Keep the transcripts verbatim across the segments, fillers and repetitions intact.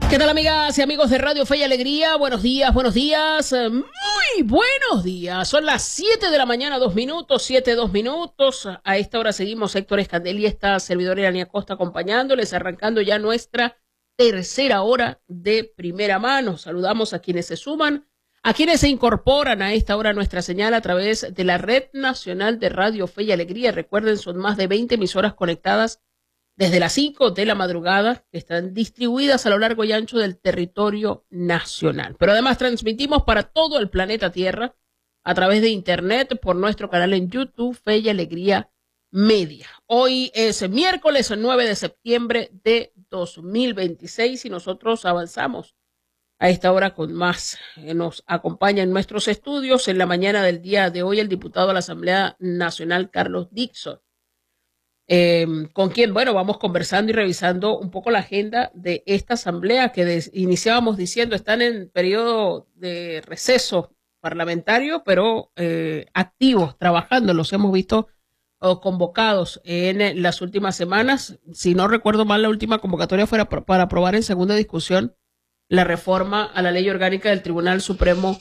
¿Qué tal, amigas y amigos de Radio Fe y Alegría? Buenos días, buenos días, muy buenos días. Son las siete de la mañana, dos minutos, siete, dos minutos. A esta hora seguimos Héctor Escandel y esta servidora Irania Costa acompañándoles, arrancando ya nuestra tercera hora de primera mano. Saludamos a quienes se suman, a quienes se incorporan a esta hora a nuestra señal a través de la Red Nacional de Radio Fe y Alegría. Recuerden, son más de veinte emisoras conectadas desde las cinco de la madrugada, que están distribuidas a lo largo y ancho del territorio nacional. Pero además transmitimos para todo el planeta Tierra a través de internet por nuestro canal en YouTube, Fe y Alegría Media. Hoy es miércoles nueve de septiembre de dos mil veintiséis y nosotros avanzamos a esta hora con más. Nos acompaña en nuestros estudios en la mañana del día de hoy el diputado de la Asamblea Nacional, Carlos Dixon. Eh, con quien, bueno, vamos conversando y revisando un poco la agenda de esta asamblea que des, iniciábamos diciendo están en periodo de receso parlamentario, pero eh, activos, trabajando. Los hemos visto oh, convocados en las últimas semanas. Si no recuerdo mal, la última convocatoria fue para, para aprobar en segunda discusión la reforma a la ley orgánica del Tribunal Supremo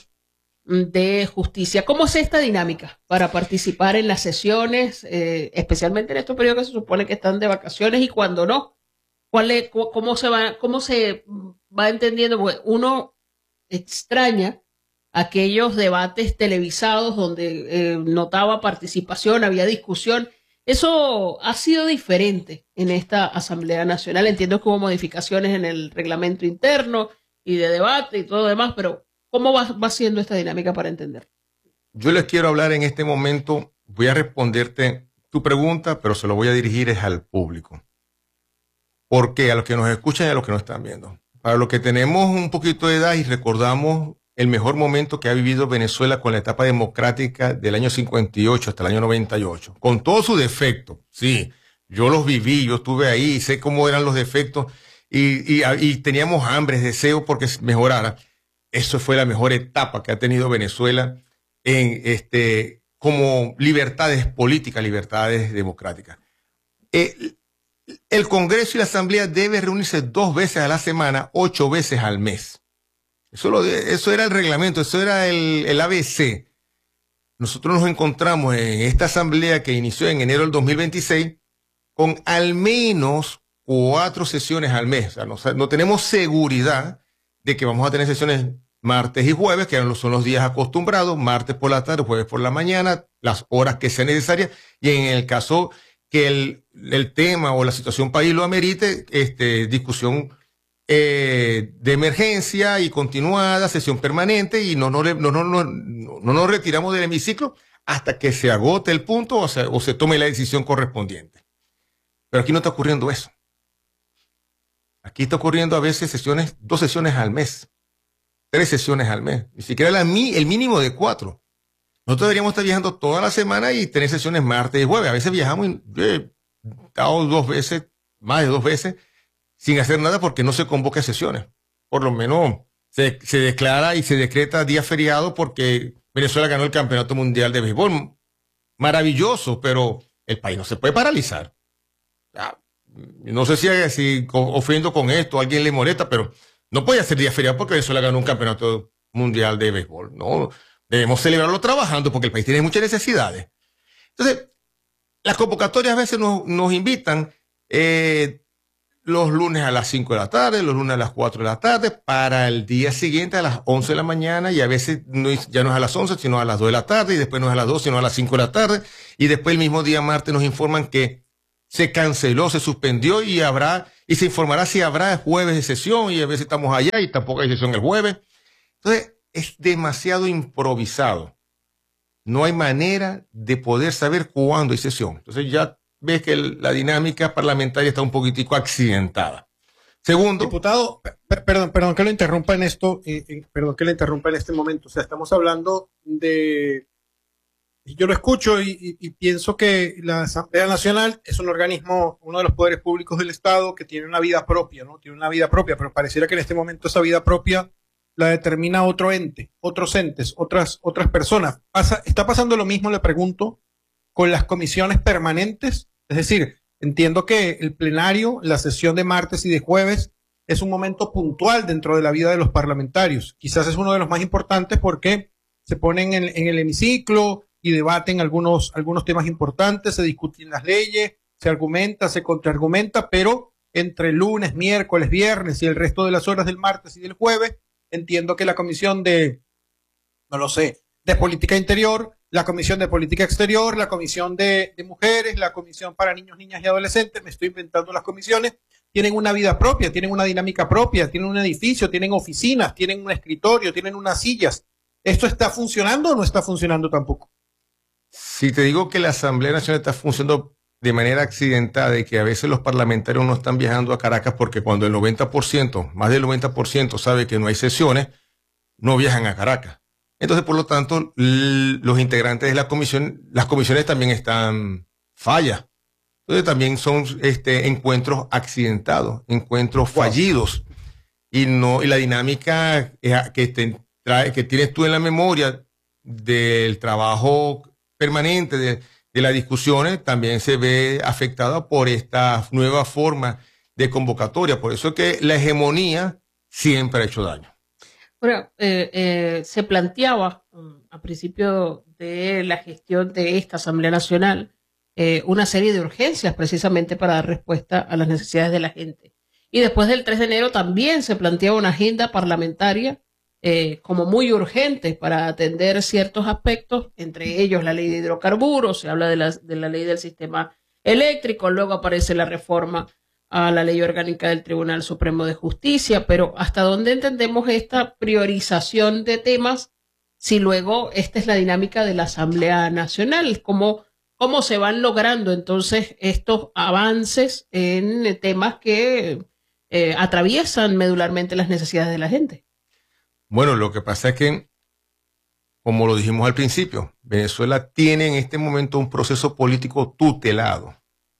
de Justicia. ¿Cómo es esta dinámica para participar en las sesiones, eh, especialmente en estos periodos que se supone que están de vacaciones y cuando no? ¿Cuál es, cómo se va, cómo se va entendiendo? Porque uno extraña aquellos debates televisados donde eh, notaba participación, había discusión. Eso ha sido diferente en esta Asamblea Nacional. Entiendo que hubo modificaciones en el reglamento interno y de debate y todo lo demás, pero ¿cómo va, va siendo esta dinámica para entender? Yo les quiero hablar en este momento, voy a responderte tu pregunta, pero se lo voy a dirigir es al público. ¿Por qué? A los que nos escuchan y a los que nos están viendo. Para los que tenemos un poquito de edad y recordamos el mejor momento que ha vivido Venezuela con la etapa democrática del año cincuenta y ocho hasta el año noventa y ocho, con todos sus defectos, sí, yo los viví, yo estuve ahí, sé cómo eran los defectos y, y, y teníamos hambre, deseo porque mejorara. Eso fue la mejor etapa que ha tenido Venezuela en este como libertades políticas, libertades democráticas. Eh, el Congreso y la Asamblea deben reunirse dos veces a la semana, ocho veces al mes. Eso, lo, eso era el reglamento, eso era el, el A B C. Nosotros nos encontramos en esta Asamblea que inició en enero del dos mil veintiséis con al menos cuatro sesiones al mes. O sea, no, no tenemos seguridad de que vamos a tener sesiones martes y jueves, que son los días acostumbrados, martes por la tarde, jueves por la mañana, las horas que sean necesarias, y en el caso que el, el tema o la situación país lo amerite, este, discusión eh, de emergencia y continuada, sesión permanente, y no, no, no, no, no, no, no nos retiramos del hemiciclo hasta que se agote el punto o se, o se tome la decisión correspondiente. Pero aquí no está ocurriendo eso. Aquí está ocurriendo a veces sesiones, dos sesiones al mes, tres sesiones al mes, ni siquiera la, el mínimo de cuatro. Nosotros deberíamos estar viajando toda la semana y tener sesiones martes y jueves. A veces viajamos, y, yo he estado dos veces, más de dos veces, sin hacer nada porque no se convoca sesiones. Por lo menos se, se declara y se decreta día feriado porque Venezuela ganó el Campeonato Mundial de Béisbol. Maravilloso, pero el país no se puede paralizar. Ya, no sé si, si ofendo con esto, a alguien le molesta, pero no puede hacer día feriado porque Venezuela ganó un campeonato mundial de béisbol. No, debemos celebrarlo trabajando porque el país tiene muchas necesidades. Entonces, las convocatorias a veces nos, nos invitan eh, los lunes a las cinco de la tarde, los lunes a las cuatro de la tarde, para el día siguiente a las once de la mañana, y a veces no, ya no es a las once, sino a las dos de la tarde, y después no es a las dos, sino a las cinco de la tarde, y después el mismo día martes nos informan que se canceló, se suspendió y habrá, y se informará si habrá jueves de sesión, y a veces estamos allá y tampoco hay sesión el jueves. Entonces, es demasiado improvisado. No hay manera de poder saber cuándo hay sesión. Entonces ya ves que el, la dinámica parlamentaria está un poquitico accidentada. Segundo. Diputado, per, perdón, perdón que lo interrumpa en esto, eh, eh, perdón que lo interrumpa en este momento. O sea, estamos hablando de, yo lo escucho y, y, y pienso que la Asamblea Nacional es un organismo, uno de los poderes públicos del Estado que tiene una vida propia, ¿no? Tiene una vida propia, pero pareciera que en este momento esa vida propia la determina otro ente, otros entes, otras, otras personas. Pasa, ¿Está pasando lo mismo, le pregunto, con las comisiones permanentes? Es decir, entiendo que el plenario, la sesión de martes y de jueves, es un momento puntual dentro de la vida de los parlamentarios. Quizás es uno de los más importantes porque se ponen en, en el hemiciclo y debaten algunos, algunos temas importantes, se discuten las leyes, se argumenta, se contraargumenta, pero entre lunes, miércoles, viernes y el resto de las horas del martes y del jueves, entiendo que la comisión de, no lo sé, de política interior, la comisión de política exterior, la comisión de, de mujeres, la comisión para niños, niñas y adolescentes, me estoy inventando las comisiones, tienen una vida propia, tienen una dinámica propia, tienen un edificio, tienen oficinas, tienen un escritorio, tienen unas sillas. ¿Esto está funcionando o no está funcionando tampoco? Si te digo que la Asamblea Nacional está funcionando de manera accidentada y que a veces los parlamentarios no están viajando a Caracas porque cuando el noventa por ciento, más del noventa por ciento sabe que no hay sesiones, no viajan a Caracas. Entonces, por lo tanto, los integrantes de la comisión, las comisiones también están fallas. Entonces, también son este, encuentros accidentados, encuentros fallidos. Y no y la dinámica que, te trae, que tienes tú en la memoria del trabajo permanente, de, de las discusiones, también se ve afectada por esta nueva forma de convocatoria. Por eso es que la hegemonía siempre ha hecho daño. Bueno, eh, eh, se planteaba um, a principio de la gestión de esta Asamblea Nacional eh, una serie de urgencias precisamente para dar respuesta a las necesidades de la gente. Y después del tres de enero también se planteaba una agenda parlamentaria eh, como muy urgente para atender ciertos aspectos, entre ellos la ley de hidrocarburos, se habla de la, de la ley del sistema eléctrico, luego aparece la reforma a la ley orgánica del Tribunal Supremo de Justicia, pero ¿hasta dónde entendemos esta priorización de temas si luego esta es la dinámica de la Asamblea Nacional? ¿Cómo, cómo se van logrando entonces estos avances en temas que eh, atraviesan medularmente las necesidades de la gente? Bueno, lo que pasa es que, como lo dijimos al principio, Venezuela tiene en este momento un proceso político tutelado.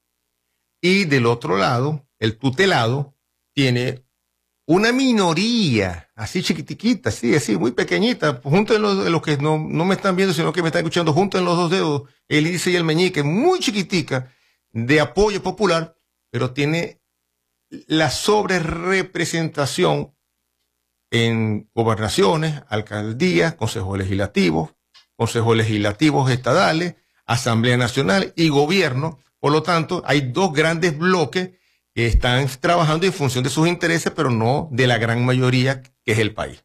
Y del otro lado, el tutelado tiene una minoría, así chiquitiquita, así, así, muy pequeñita. Junten los, los que no, no me están viendo, sino que me están escuchando, junten los dos dedos, el índice y el meñique, muy chiquitica, de apoyo popular, pero tiene la sobrerepresentación en gobernaciones, alcaldías, consejos legislativos, consejos legislativos estadales, Asamblea Nacional y gobierno. Por lo tanto, hay dos grandes bloques que están trabajando en función de sus intereses, pero no de la gran mayoría que es el país.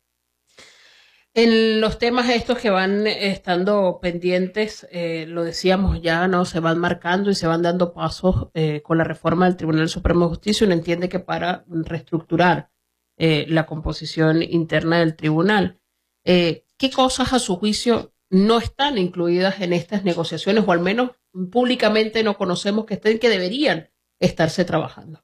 En los temas estos que van estando pendientes, eh, lo decíamos ya, ¿no? Se van marcando y se van dando pasos eh, con la reforma del Tribunal Supremo de Justicia. Uno entiende que para reestructurar eh, la composición interna del tribunal, eh, ¿qué cosas a su juicio no están incluidas en estas negociaciones, o al menos públicamente no conocemos que estén, que deberían estarse trabajando?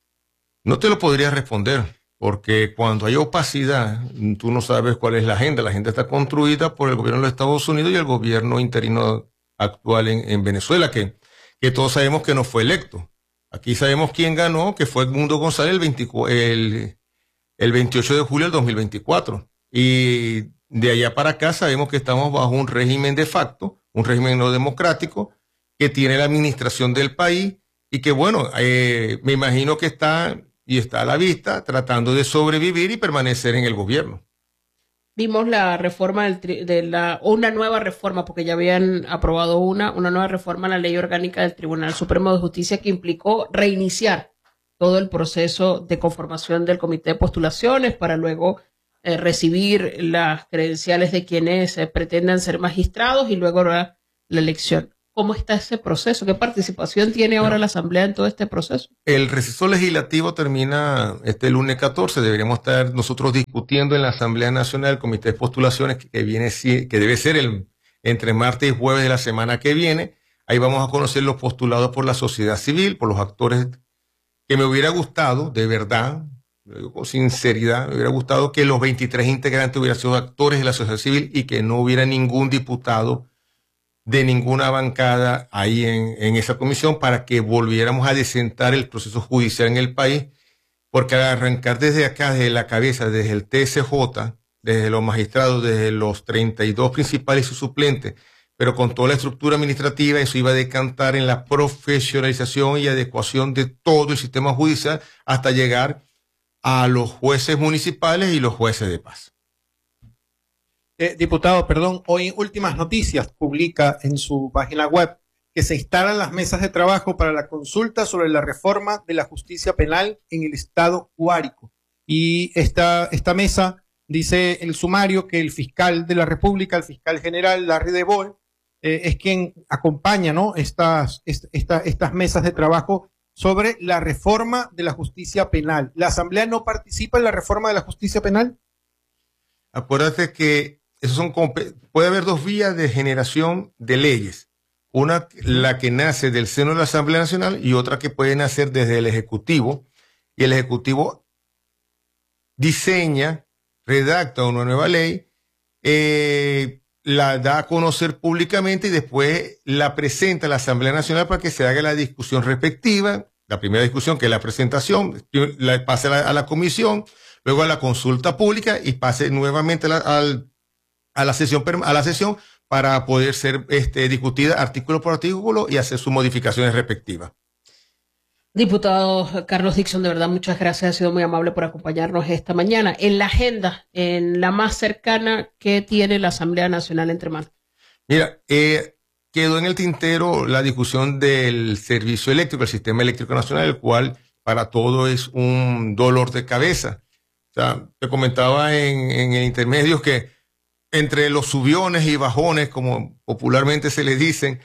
No te lo podría responder, porque cuando hay opacidad, tú no sabes cuál es la agenda. La agenda está construida por el gobierno de los Estados Unidos y el gobierno interino actual en, en Venezuela, que, que todos sabemos que no fue electo. Aquí sabemos quién ganó, que fue Edmundo González el, veinticuatro, el, el veintiocho de julio del dos mil veinticuatro. Y de allá para acá sabemos que estamos bajo un régimen de facto, un régimen no democrático, que tiene la administración del país y que, bueno, eh, me imagino que está y está a la vista tratando de sobrevivir y permanecer en el gobierno. Vimos la reforma del tri de la o una nueva reforma, porque ya habían aprobado una, una nueva reforma a la ley orgánica del Tribunal Supremo de Justicia que implicó reiniciar todo el proceso de conformación del comité de postulaciones para luego eh, recibir las credenciales de quienes eh, pretendan ser magistrados y luego la, la elección. ¿Cómo está ese proceso? ¿Qué participación tiene ahora la Asamblea en todo este proceso? El receso legislativo termina este lunes catorce. Deberíamos estar nosotros discutiendo en la Asamblea Nacional el Comité de Postulaciones que, viene, que debe ser el, entre martes y jueves de la semana que viene. Ahí vamos a conocer los postulados por la sociedad civil, por los actores, que me hubiera gustado, de verdad, lo digo con sinceridad, me hubiera gustado que los veintitrés integrantes hubieran sido actores de la sociedad civil y que no hubiera ningún diputado de ninguna bancada ahí en, en esa comisión para que volviéramos a desentar el proceso judicial en el país, porque al arrancar desde acá, desde la cabeza, desde el T S J, desde los magistrados, desde los treinta y dos principales y sus suplentes, pero con toda la estructura administrativa, eso iba a decantar en la profesionalización y adecuación de todo el sistema judicial hasta llegar a los jueces municipales y los jueces de paz. Eh, diputado, perdón, hoy Últimas Noticias publica en su página web que se instalan las mesas de trabajo para la consulta sobre la reforma de la justicia penal en el estado Guárico. Y esta, esta mesa, dice el sumario, que el fiscal de la República, el fiscal general Larry DeBoer, eh, es quien acompaña, ¿no?, estas, esta, estas mesas de trabajo sobre la reforma de la justicia penal. ¿La Asamblea no participa en la reforma de la justicia penal? Acuérdate que esos son, puede haber dos vías de generación de leyes. Una, la que nace del seno de la Asamblea Nacional, y otra que puede nacer desde el Ejecutivo. Y el Ejecutivo diseña, redacta una nueva ley, eh, la da a conocer públicamente y después la presenta a la Asamblea Nacional para que se haga la discusión respectiva. La primera discusión, que es la presentación, la, pase a la, a la comisión, luego a la consulta pública y pase nuevamente a la, al, a la sesión, a la sesión para poder ser este, discutida artículo por artículo y hacer sus modificaciones respectivas. Diputado Carlos Dixon, de verdad, muchas gracias. Ha sido muy amable por acompañarnos esta mañana. En la agenda, en la más cercana, ¿qué tiene la Asamblea Nacional entre manos? Mira, eh, quedó en el tintero la discusión del servicio eléctrico, el sistema eléctrico nacional, el cual para todo es un dolor de cabeza. O sea, te comentaba en, en el intermedio que entre los subiones y bajones, como popularmente se les dicen,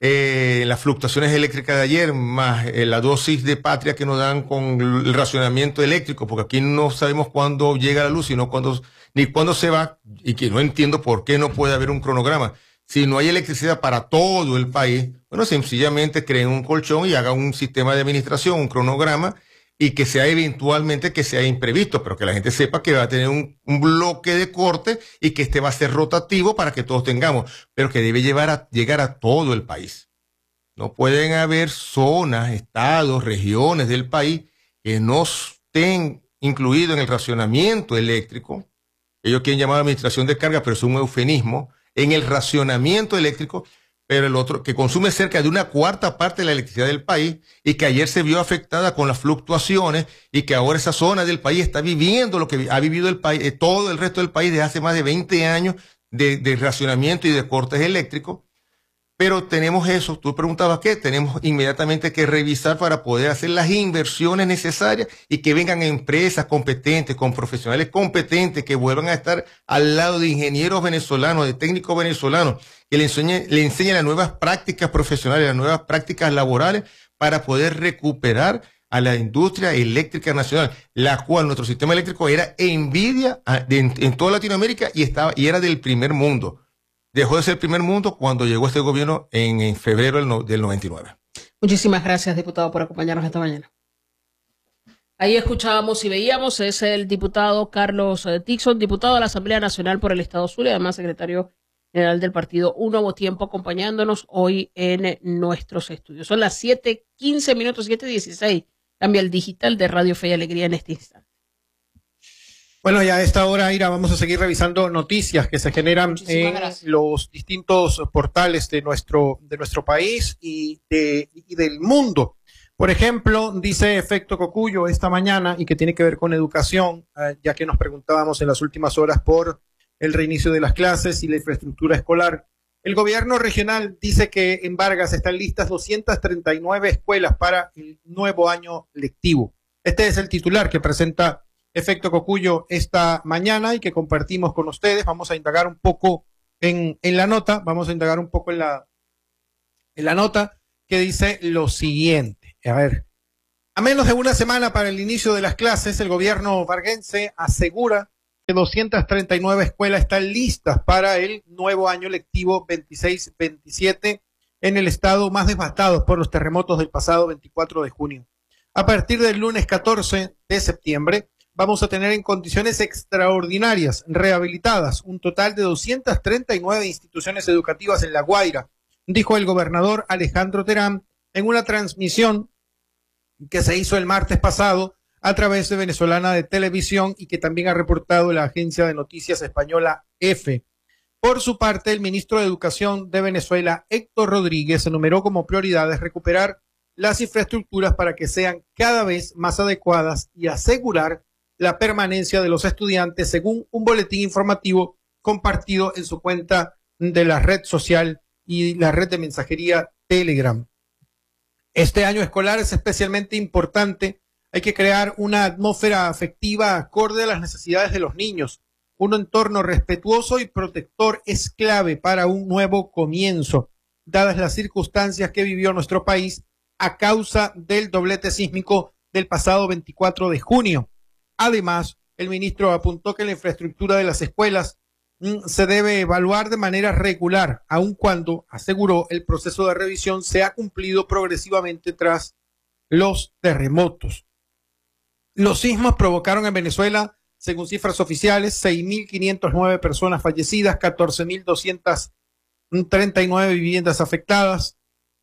Eh, las fluctuaciones eléctricas de ayer, más eh, la dosis de patria que nos dan con el racionamiento eléctrico, porque aquí no sabemos cuándo llega la luz, sino cuándo, ni cuándo se va, y que no entiendo por qué no puede haber un cronograma. Si no hay electricidad para todo el país, bueno, sencillamente creen un colchón y hagan un sistema de administración, un cronograma, y que sea eventualmente que sea imprevisto, pero que la gente sepa que va a tener un, un bloque de corte y que este va a ser rotativo para que todos tengamos, pero que debe llevar a, llegar a todo el país. No pueden haber zonas, estados, regiones del país que no estén incluidos en el racionamiento eléctrico. Ellos quieren llamar administración de carga, pero es un eufemismo, en el racionamiento eléctrico, pero el otro, que consume cerca de una cuarta parte de la electricidad del país y que ayer se vio afectada con las fluctuaciones y que ahora esa zona del país está viviendo lo que ha vivido el país, eh, todo el resto del país desde hace más de veinte años de, de racionamiento y de cortes eléctricos. Pero tenemos eso, tú preguntabas qué, tenemos inmediatamente que revisar para poder hacer las inversiones necesarias y que vengan empresas competentes, con profesionales competentes, que vuelvan a estar al lado de ingenieros venezolanos, de técnicos venezolanos, que le enseñen, le enseñen las nuevas prácticas profesionales, las nuevas prácticas laborales para poder recuperar a la industria eléctrica nacional, la cual nuestro sistema eléctrico era envidia en, en toda Latinoamérica y estaba, y era del primer mundo. Dejó de ser el primer mundo cuando llegó este gobierno en, en febrero del, no, del noventa y nueve. Muchísimas gracias, diputado, por acompañarnos esta mañana. Ahí escuchábamos y veíamos, es el diputado Carlos Dixon, diputado de la Asamblea Nacional por el Estado Zulia, además secretario general del partido Un Nuevo Tiempo, acompañándonos hoy en nuestros estudios. Son las siete quince minutos, siete dieciséis. Cambia el digital de Radio Fe y Alegría en este instante. Bueno, ya a esta hora, Ira, vamos a seguir revisando noticias que se generan Muchísimas en gracias. Los distintos portales de nuestro, de nuestro país y, de, y del mundo. Por ejemplo, dice Efecto Cocuyo esta mañana, y que tiene que ver con educación, eh, ya que nos preguntábamos en las últimas horas por el reinicio de las clases y la infraestructura escolar. El gobierno regional dice que en Vargas están listas doscientas treinta y nueve escuelas para el nuevo año lectivo. Este es el titular que presenta Efecto Cocuyo esta mañana y que compartimos con ustedes. Vamos a indagar un poco en, en la nota, vamos a indagar un poco en la, en la nota que dice lo siguiente. A ver, a menos de una semana para el inicio de las clases, el gobierno varguense asegura que doscientas treinta y nueve escuelas están listas para el nuevo año lectivo veintiséis veintisiete en el estado más devastado por los terremotos del pasado veinticuatro de junio. A partir del lunes catorce de septiembre, vamos a tener en condiciones extraordinarias rehabilitadas un total de doscientas treinta y nueve instituciones educativas en La Guaira, dijo el gobernador Alejandro Terán en una transmisión que se hizo el martes pasado a través de Venezolana de Televisión y que también ha reportado la agencia de noticias española EFE. Por su parte, el ministro de Educación de Venezuela, Héctor Rodríguez, enumeró como prioridades recuperar las infraestructuras para que sean cada vez más adecuadas y asegurar la permanencia de los estudiantes, según un boletín informativo compartido en su cuenta de la red social y la red de mensajería Telegram. Este año escolar es especialmente importante. Hay que crear una atmósfera afectiva acorde a las necesidades de los niños. Un entorno respetuoso y protector es clave para un nuevo comienzo, dadas las circunstancias que vivió nuestro país a causa del doblete sísmico del pasado veinticuatro de junio. Además, el ministro apuntó que la infraestructura de las escuelas mm, se debe evaluar de manera regular, aun cuando, aseguró, el proceso de revisión se ha cumplido progresivamente tras los terremotos. Los sismos provocaron en Venezuela, según cifras oficiales, seis mil quinientas nueve personas fallecidas, catorce mil doscientas treinta y nueve viviendas afectadas,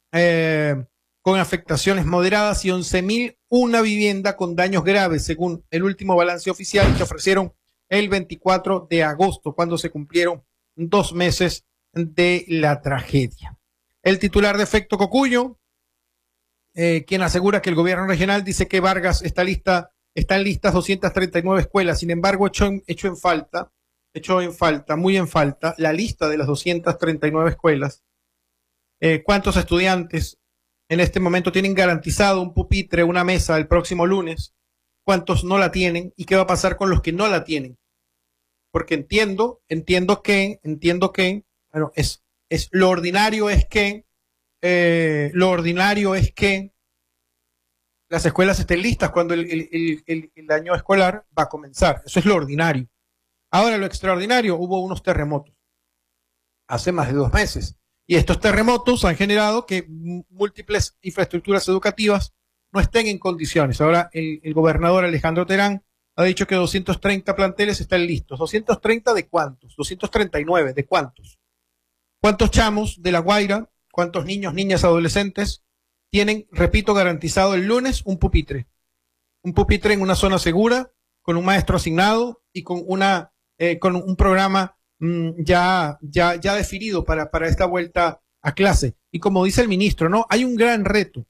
eh, con afectaciones moderadas y once mil una vivienda con daños graves, según el último balance oficial que ofrecieron el veinticuatro de agosto, cuando se cumplieron dos meses de la tragedia. El titular de Efecto Cocuyo, eh, quien asegura que el gobierno regional dice que Vargas está lista, están listas doscientas treinta y nueve escuelas, sin embargo, hecho en, hecho en falta, hecho en falta, muy en falta, la lista de las doscientas treinta y nueve escuelas. Eh, ¿Cuántos estudiantes en este momento tienen garantizado un pupitre, una mesa el próximo lunes? ¿Cuántos no la tienen? ¿Y qué va a pasar con los que no la tienen? Porque entiendo, entiendo que, entiendo que, bueno, es, es, lo ordinario es que, eh, lo ordinario es que las escuelas estén listas cuando el, el, el, el año escolar va a comenzar. Eso es lo ordinario. Ahora, lo extraordinario, hubo unos terremotos hace más de dos meses. Y estos terremotos han generado que múltiples infraestructuras educativas no estén en condiciones. Ahora, el, el gobernador Alejandro Terán ha dicho que doscientos treinta planteles están listos. ¿doscientos treinta de cuántos? doscientos treinta y nueve, ¿de cuántos? ¿Cuántos chamos de La Guaira, cuántos niños, niñas, adolescentes tienen, repito, garantizado el lunes un pupitre? Un pupitre en una zona segura, con un maestro asignado y con, una, eh, con un programa mmm, ya, ya, ya definido para, para esta vuelta a clase. Y como dice el ministro, ¿no? Hay un gran reto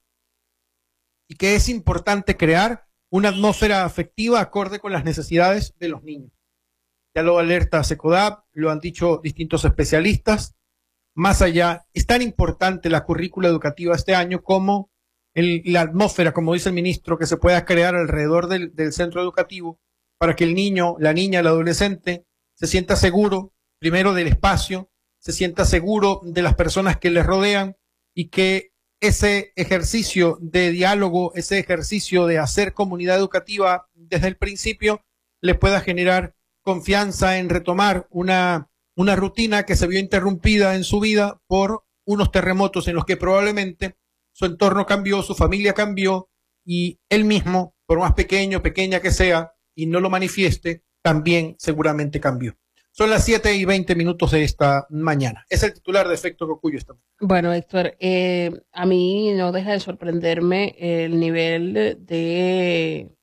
y que es importante crear una atmósfera afectiva acorde con las necesidades de los niños. Ya lo alerta SECODAP, lo han dicho distintos especialistas. Más allá, es tan importante la currícula educativa este año como el, la atmósfera, como dice el ministro, que se pueda crear alrededor del, del centro educativo para que el niño, la niña, el adolescente se sienta seguro, primero del espacio, se sienta seguro de las personas que le rodean y que ese ejercicio de diálogo, ese ejercicio de hacer comunidad educativa desde el principio le pueda generar confianza en retomar una, una rutina que se vio interrumpida en su vida por unos terremotos en los que probablemente su entorno cambió, su familia cambió y él mismo, por más pequeño, pequeña que sea, y no lo manifieste, también seguramente cambió. Son las siete y veinte minutos de esta mañana. Es el titular de Efecto Cocuyo esta mañana. Bueno, Héctor, eh, a mí no deja de sorprenderme el nivel de,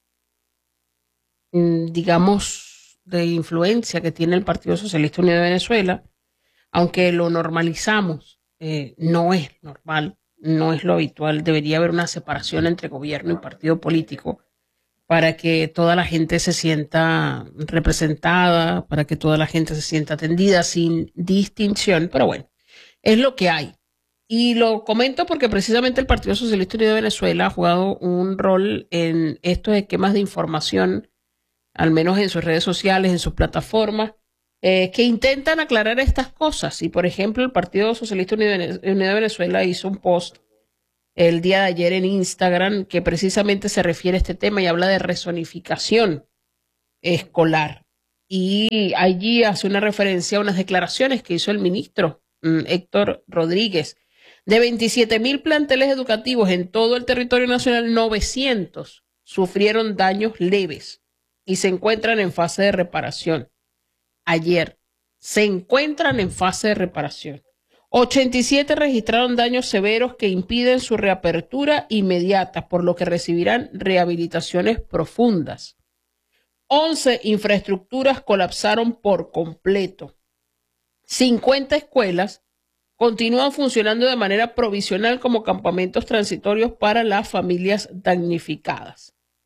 digamos, de influencia que tiene el Partido Socialista Unido de Venezuela, aunque lo normalizamos, eh, no es normal, no es lo habitual. Debería haber una separación entre gobierno y partido político para que toda la gente se sienta representada, para que toda la gente se sienta atendida sin distinción, pero bueno, es lo que hay. Y lo comento porque precisamente el Partido Socialista Unido de Venezuela ha jugado un rol en estos esquemas de información, al menos en sus redes sociales, en sus plataformas, eh, que intentan aclarar estas cosas. Y por ejemplo, el Partido Socialista Unido de Venezuela hizo un post el día de ayer en Instagram que precisamente se refiere a este tema y habla de rezonificación escolar. Y allí hace una referencia a unas declaraciones que hizo el ministro um, Héctor Rodríguez. De veintisiete mil planteles educativos en todo el territorio nacional, novecientos sufrieron daños leves y se encuentran en fase de reparación. Ayer se encuentran en fase de reparación. ochenta y siete registraron daños severos que impiden su reapertura inmediata, por lo que recibirán rehabilitaciones profundas. once infraestructuras colapsaron por completo. cincuenta escuelas continúan funcionando de manera provisional como campamentos transitorios para las familias damnificadas.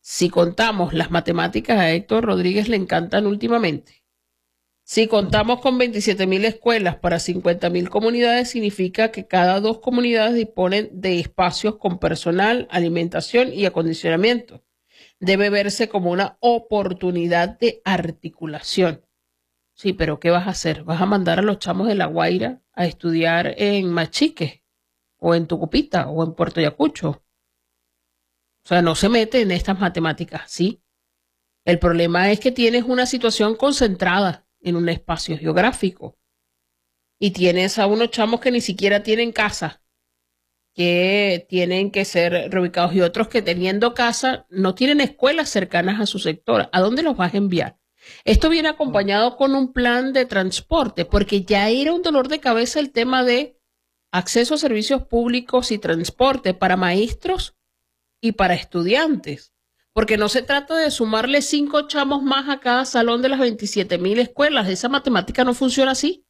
Si contamos las matemáticas, a Héctor Rodríguez le encantan últimamente. Si contamos con veintisiete mil escuelas para cincuenta mil comunidades, significa que cada dos comunidades disponen de espacios con personal, alimentación y acondicionamiento. Debe verse como una oportunidad de articulación. Sí, pero ¿qué vas a hacer? ¿Vas a mandar a los chamos de La Guaira a estudiar en Machique o en Tucupita o en Puerto Ayacucho? O sea, no se mete en estas matemáticas, ¿sí? El problema es que tienes una situación concentrada en un espacio geográfico y tienes a unos chamos que ni siquiera tienen casa, que tienen que ser reubicados, y otros que teniendo casa no tienen escuelas cercanas a su sector. ¿A dónde los vas a enviar? Esto viene acompañado con un plan de transporte, porque ya era un dolor de cabeza el tema de acceso a servicios públicos y transporte para maestros y para estudiantes, porque no se trata de sumarle cinco chamos más a cada salón de las veintisiete mil escuelas. Esa matemática no funciona así.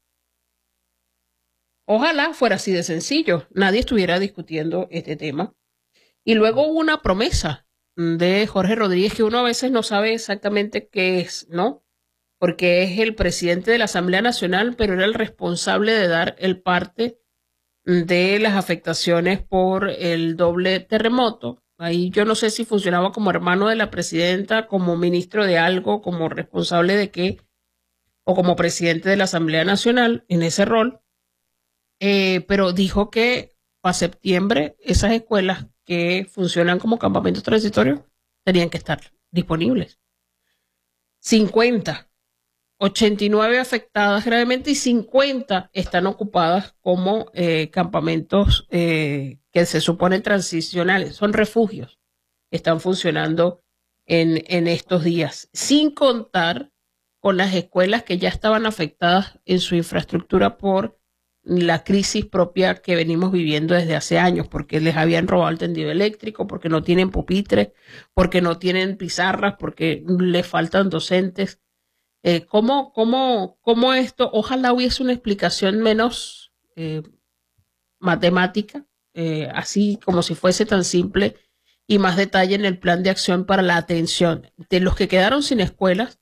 Ojalá fuera así de sencillo, nadie estuviera discutiendo este tema. Y luego hubo una promesa de Jorge Rodríguez que uno a veces no sabe exactamente qué es, ¿no? Porque es el presidente de la Asamblea Nacional, pero era el responsable de dar el parte de las afectaciones por el doble terremoto. Ahí yo no sé si funcionaba como hermano de la presidenta, como ministro de algo, como responsable de qué, o como presidente de la Asamblea Nacional en ese rol. Eh, pero dijo que para septiembre esas escuelas que funcionan como campamentos transitorios tenían que estar disponibles. cincuenta, ochenta y nueve afectadas gravemente y cincuenta están ocupadas como eh, campamentos eh, que se suponen transicionales, son refugios, están funcionando en, en estos días, sin contar con las escuelas que ya estaban afectadas en su infraestructura por la crisis propia que venimos viviendo desde hace años, porque les habían robado el tendido eléctrico, porque no tienen pupitres, porque no tienen pizarras, porque les faltan docentes. Eh, ¿cómo, cómo, cómo esto? Ojalá hubiese una explicación menos eh, matemática, eh, así como si fuese tan simple, y más detalle en el plan de acción para la atención de los que quedaron sin escuelas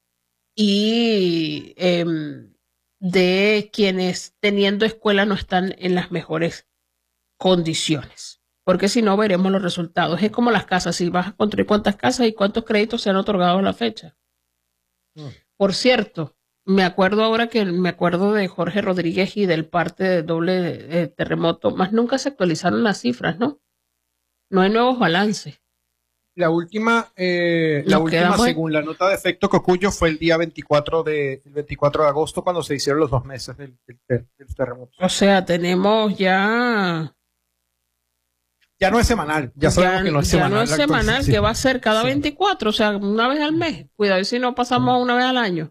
y eh, de quienes teniendo escuela no están en las mejores condiciones, porque si no veremos los resultados. Es como las casas, si vas a construir cuántas casas y cuántos créditos se han otorgado a la fecha. Mm. Por cierto, me acuerdo ahora que me acuerdo de Jorge Rodríguez y del parte de doble eh, terremoto, más nunca se actualizaron las cifras, ¿no? No hay nuevos balances. La última, eh, la última según la nota de efecto Cocuyo, fue el día veinticuatro de, el veinticuatro de agosto, cuando se hicieron los dos meses del, del, del terremoto. O sea, tenemos ya... Ya no es semanal, ya sabemos ya, que no es ya semanal. No es semanal, que va a ser cada sí. veinticuatro, o sea, una vez al mes. Cuidado si no pasamos mm. una vez al año.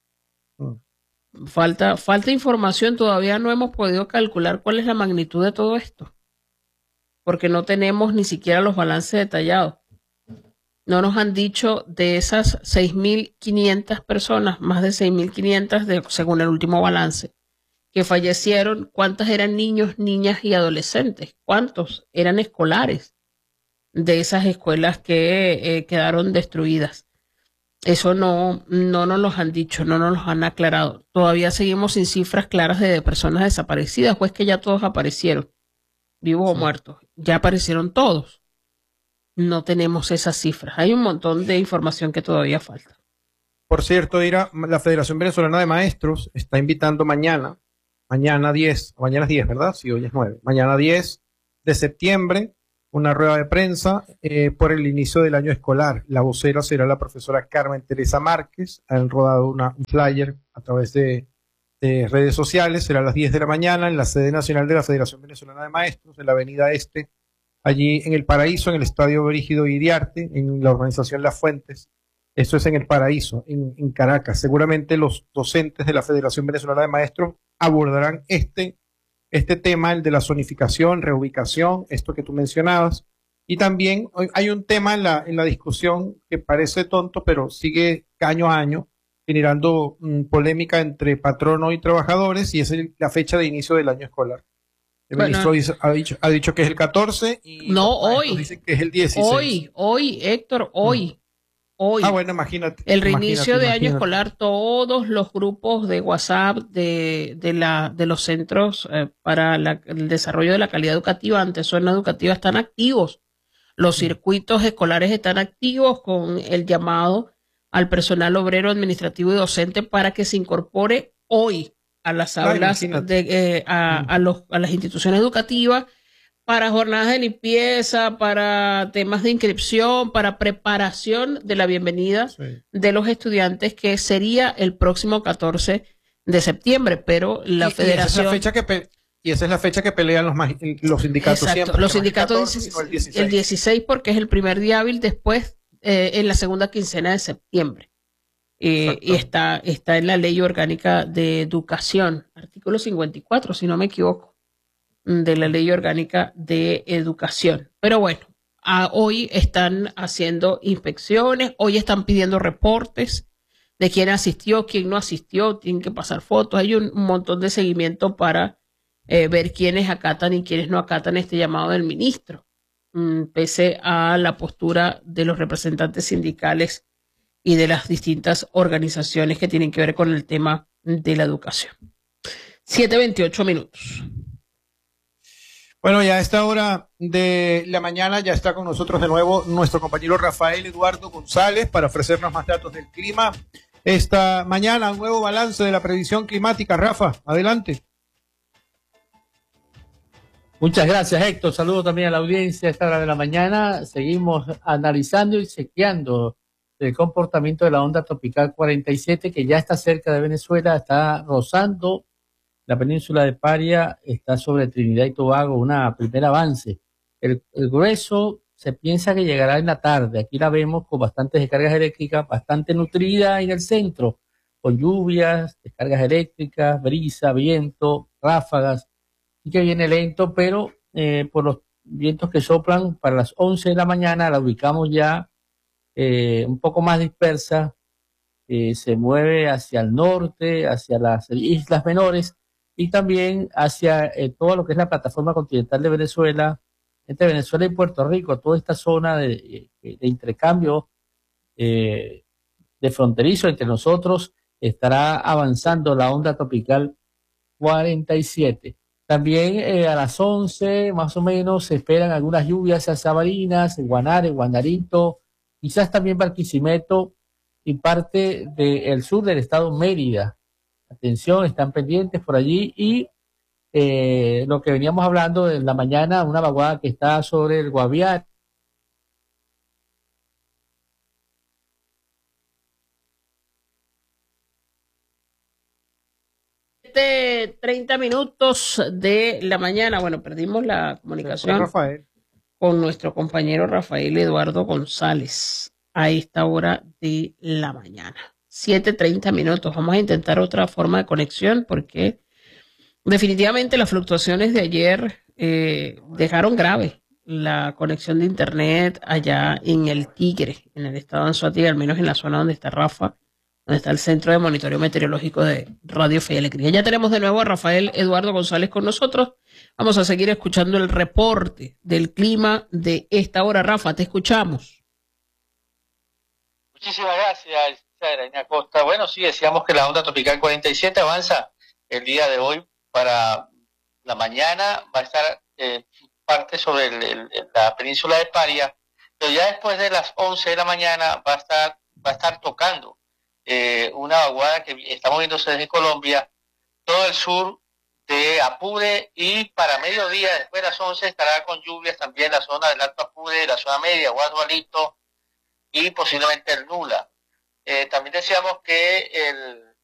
Mm. Falta, falta información, todavía no hemos podido calcular cuál es la magnitud de todo esto, porque no tenemos ni siquiera los balances detallados. No nos han dicho de esas seis mil quinientas personas, más de seis mil quinientas de, según el último balance, que fallecieron, cuántas eran niños, niñas y adolescentes, cuántos eran escolares de esas escuelas que eh, quedaron destruidas. Eso no, no nos lo han dicho, no nos lo han aclarado. Todavía seguimos sin cifras claras de personas desaparecidas, pues que ya todos aparecieron, vivos sí. o muertos. Ya aparecieron todos. No tenemos esas cifras. Hay un montón de información que todavía falta. Por cierto, Ira, la Federación Venezolana de Maestros está invitando mañana, mañana diez, mañana es diez, ¿verdad? Sí, hoy es nueve. Mañana diez de septiembre, una rueda de prensa eh, por el inicio del año escolar. La vocera será la profesora Carmen Teresa Márquez. Han rodado una, un flyer a través de, de redes sociales. Será a las diez de la mañana en la sede nacional de la Federación Venezolana de Maestros, en la avenida Este, allí en el Paraíso, en el Estadio Brígido Iriarte, en la organización Las Fuentes. Esto es en el Paraíso, en, en Caracas. Seguramente los docentes de la Federación Venezolana de Maestros abordarán este, este tema, el de la zonificación, reubicación, esto que tú mencionabas. Y también hay un tema en la, en la discusión que parece tonto, pero sigue año a año generando um, polémica entre patrono y trabajadores, y es el, la fecha de inicio del año escolar. El Bueno, ministro dice- ha, dicho, ha dicho que es el catorce y no, los maestros hoy. dicen que es el dieciséis. Hoy, hoy, Héctor, hoy. Hoy. Ah, bueno, imagínate. El reinicio imagínate, de año imagínate. escolar, todos los grupos de WhatsApp de, de, la, de los centros eh, para la- el desarrollo de la calidad educativa ante zona educativa están activos. Los circuitos escolares están activos con el llamado al personal obrero, administrativo y docente para que se incorpore hoy a las Ah, aulas, imagínate. de, eh, a, a, los, a las instituciones educativas para jornadas de limpieza, para temas de inscripción, para preparación de la bienvenida Sí. de los estudiantes, que sería el próximo catorce de septiembre, pero la Y- federación... Y esa es la fecha que, pe- y esa es la fecha que pelean los, magi- los sindicatos Exacto, siempre. los que no es el sindicatos catorce, dicen sino el el dieciséis. dieciséis porque es el primer día hábil, después eh, en la segunda quincena de septiembre. Eh, y está, está en la Ley Orgánica de Educación, artículo cincuenta y cuatro, si no me equivoco, de la Ley Orgánica de Educación. Pero bueno, a, hoy están haciendo inspecciones, hoy están pidiendo reportes de quién asistió, quién no asistió, tienen que pasar fotos, hay un, un montón de seguimiento para eh, ver quiénes acatan y quiénes no acatan este llamado del ministro, mm, pese a la postura de los representantes sindicales y de las distintas organizaciones que tienen que ver con el tema de la educación. siete veintiocho minutos. Bueno, ya a esta hora de la mañana ya está con nosotros de nuevo nuestro compañero Rafael Eduardo González para ofrecernos más datos del clima. Esta mañana, un nuevo balance de la previsión climática. Rafa, adelante. Muchas gracias, Héctor. Saludo también a la audiencia a esta hora de la mañana. Seguimos analizando y chequeando el comportamiento de la onda tropical cuarenta y siete, que ya está cerca de Venezuela, está rozando la península de Paria, está sobre Trinidad y Tobago, un primer avance. El, el grueso se piensa que llegará en la tarde. Aquí la vemos con bastantes descargas eléctricas, bastante nutrida en el centro, con lluvias, descargas eléctricas, brisa, viento, ráfagas, y que viene lento, pero eh, por los vientos que soplan para las once de la mañana la ubicamos ya eh, un poco más dispersa, eh, se mueve hacia el norte, hacia las islas menores y también hacia eh, todo lo que es la plataforma continental de Venezuela, entre Venezuela y Puerto Rico, toda esta zona de, de, de intercambio eh, de fronterizo entre nosotros, estará avanzando la onda tropical cuarenta y siete. También eh, a las once más o menos se esperan algunas lluvias hacia Sabarinas, en Guanare, Guanarito, quizás también Barquisimeto y parte del sur del estado Mérida. Atención, están pendientes por allí. Y eh, lo que veníamos hablando en la mañana, una vaguada que está sobre el Guaviare. treinta minutos de la mañana. Bueno, perdimos la comunicación Rafael. con nuestro compañero Rafael Eduardo González a esta hora de la mañana. siete treinta minutos. Vamos a intentar otra forma de conexión porque definitivamente las fluctuaciones de ayer eh, dejaron grave la conexión de internet allá en el Tigre, en el estado de Anzoátegui, al menos en la zona donde está Rafa, donde está el Centro de Monitoreo Meteorológico de Radio Fe y Alegría. Ya tenemos de nuevo a Rafael Eduardo González con nosotros. Vamos a seguir escuchando el reporte del clima de esta hora. Rafa, te escuchamos. Muchísimas gracias, Irene Costa. Bueno, sí, decíamos que la onda tropical cuarenta y siete avanza el día de hoy para la mañana, va a estar eh, parte sobre el, el, la península de Paria, pero ya después de las once de la mañana va a estar, va a estar tocando Eh, una vaguada que está moviéndose desde Colombia, todo el sur de Apure, y para mediodía, después de las once, estará con lluvias también la zona del Alto Apure, la zona media, Guadualito y posiblemente el Nula. Eh, también decíamos que el,